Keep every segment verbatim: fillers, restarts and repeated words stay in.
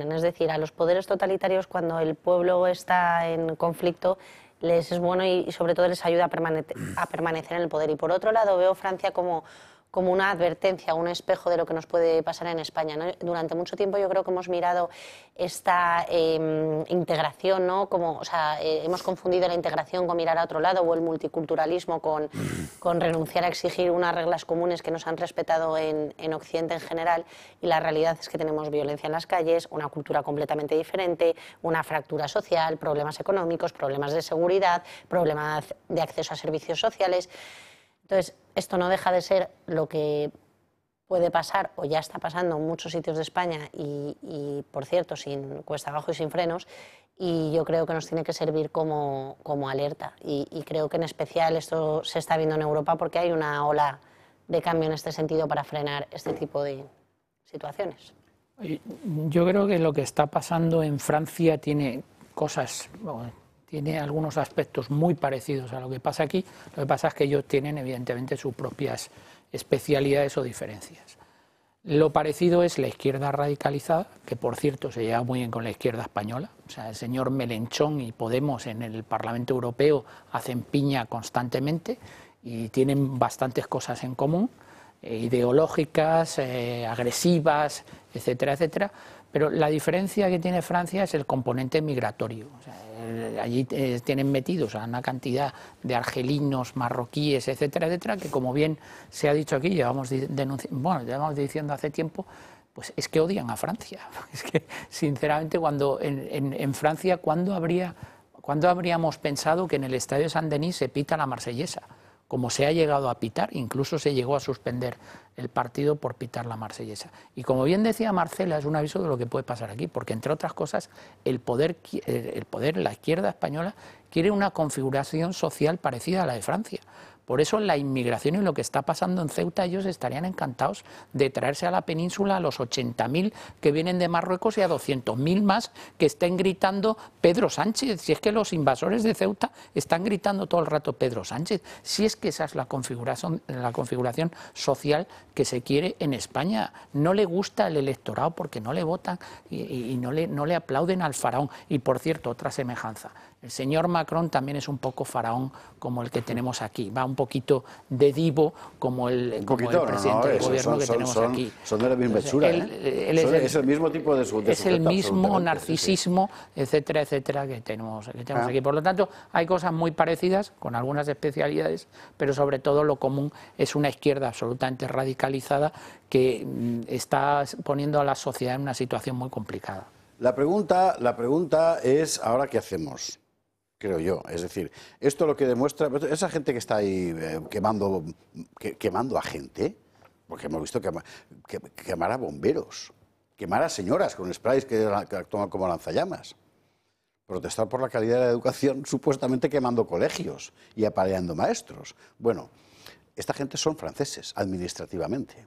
tienen. Es decir, a los poderes totalitarios, cuando el pueblo está en conflicto, les es bueno y, y sobre todo les ayuda a, permane a permanecer en el poder. Y por otro lado veo Francia como, como una advertencia, un espejo de lo que nos puede pasar en España, ¿no? Durante mucho tiempo yo creo que hemos mirado esta eh, integración, ¿no? Como, o sea, eh, hemos confundido la integración con mirar a otro lado, o el multiculturalismo con, con renunciar a exigir unas reglas comunes que nos han respetado en, en Occidente en general, y la realidad es que tenemos violencia en las calles, una cultura completamente diferente, una fractura social, problemas económicos, problemas de seguridad, problemas de acceso a servicios sociales. Entonces, esto no deja de ser lo que puede pasar, o ya está pasando en muchos sitios de España, y, y por cierto, sin cuesta abajo y sin frenos, y yo creo que nos tiene que servir como, como alerta. Y, y creo que en especial esto se está viendo en Europa porque hay una ola de cambio en este sentido para frenar este tipo de situaciones. Yo creo que lo que está pasando en Francia tiene cosas... tiene algunos aspectos muy parecidos a lo que pasa aquí. Lo que pasa es que ellos tienen, evidentemente, sus propias especialidades o diferencias. Lo parecido es la izquierda radicalizada, que por cierto se lleva muy bien con la izquierda española. O sea, el señor Mélenchon y Podemos en el Parlamento Europeo hacen piña constantemente y tienen bastantes cosas en común, eh, ideológicas, eh, agresivas, etcétera, etcétera. Pero la diferencia que tiene Francia es el componente migratorio. O sea, allí eh, tienen metidos a una cantidad de argelinos, marroquíes, etcétera, etcétera, que como bien se ha dicho aquí, llevamos, bueno, llevamos diciendo hace tiempo, pues es que odian a Francia. Es que, sinceramente, cuando en, en, en Francia, ¿cuándo, habría, ¿cuándo habríamos pensado que en el estadio de Saint-Denis se pita la marsellesa? Como se ha llegado a pitar, incluso se llegó a suspender el partido por pitar la marsellesa. Y como bien decía Marcela, es un aviso de lo que puede pasar aquí, porque entre otras cosas, el poder, el poder, la izquierda española, quiere una configuración social parecida a la de Francia. Por eso la inmigración y lo que está pasando en Ceuta, ellos estarían encantados de traerse a la península a los ochenta mil que vienen de Marruecos y a doscientos mil más que estén gritando Pedro Sánchez. Si es que los invasores de Ceuta están gritando todo el rato Pedro Sánchez. Si es que esa es la configuración, la configuración social que se quiere en España. No le gusta el electorado porque no le votan y, y no, le, no le aplauden al faraón. Y por cierto, otra semejanza. El señor Macron también es un poco faraón como el que tenemos aquí. Va un poquito de divo como el, como el presidente no, no, del gobierno son, que son, tenemos son, aquí. Son de la misma hechura. Él, ¿eh? él es, son, el, es el mismo tipo de su, de Es sujeto, el mismo narcisismo, sí, sí. etcétera, etcétera, que tenemos, que tenemos ah. aquí. Por lo tanto, hay cosas muy parecidas, con algunas especialidades, pero sobre todo lo común es una izquierda absolutamente radicalizada que está poniendo a la sociedad en una situación muy complicada. La pregunta, la pregunta es, ¿ahora qué hacemos? Creo yo, es decir, esto lo que demuestra, esa gente que está ahí eh, quemando, que, quemando a gente, porque hemos visto quema, que, quemar a bomberos, quemar a señoras con sprays que, que actúan como lanzallamas, protestar por la calidad de la educación, supuestamente quemando colegios y apaleando maestros. Bueno, esta gente son franceses, administrativamente.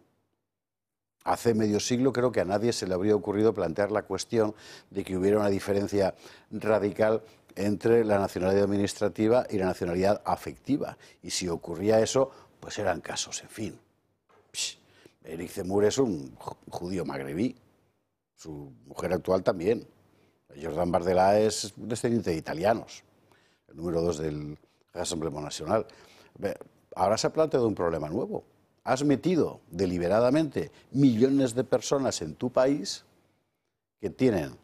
Hace medio siglo creo que a nadie se le habría ocurrido plantear la cuestión de que hubiera una diferencia radical entre la nacionalidad administrativa y la nacionalidad afectiva. Y si ocurría eso, pues eran casos, en fin. Psh, Eric Zemmour es un judío magrebí, su mujer actual también. Jordan Bardella es descendiente de italianos, el número dos del Rassemblement National. Ahora se ha planteado un problema nuevo. Has metido deliberadamente millones de personas en tu país que tienen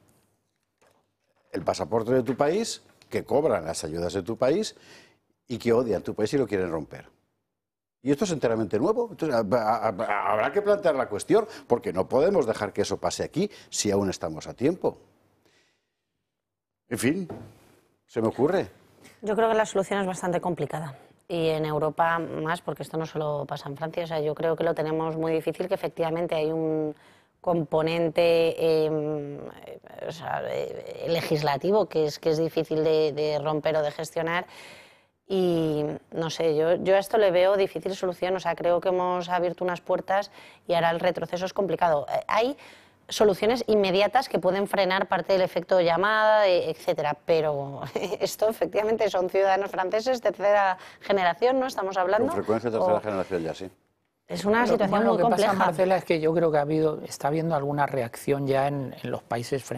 el pasaporte de tu país, que cobran las ayudas de tu país y que odian tu país y lo quieren romper. Y esto es enteramente nuevo. Entonces, habrá que plantear la cuestión, porque no podemos dejar que eso pase aquí si aún estamos a tiempo. En fin, se me ocurre. Yo creo que la solución es bastante complicada. Y en Europa más, porque esto no solo pasa en Francia. O sea, yo creo que lo tenemos muy difícil, que efectivamente hay un componente eh, o sea, eh, legislativo que es, que es difícil de, de romper o de gestionar. Y no sé, yo, yo a esto le veo difícil solución. O sea, creo que hemos abierto unas puertas y ahora el retroceso es complicado. Eh, hay soluciones inmediatas que pueden frenar parte del efecto llamada, etcétera. Pero esto efectivamente son ciudadanos franceses, tercera generación, ¿no? Estamos hablando. Con frecuencia tercera o... generación ya, sí. Es una Pero, situación bueno, muy lo que compleja. pasa, Marcela, es que yo creo que ha habido, está habiendo alguna reacción ya en, en los países frente